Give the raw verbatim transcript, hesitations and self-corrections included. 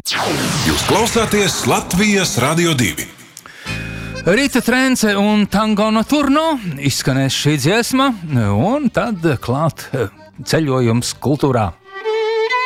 Jūs klausāties Latvijas Radio divi. Rīta Trence un Tango Nocturno izskanēs šī dziesma, un tad klāt ceļojums kultūrā.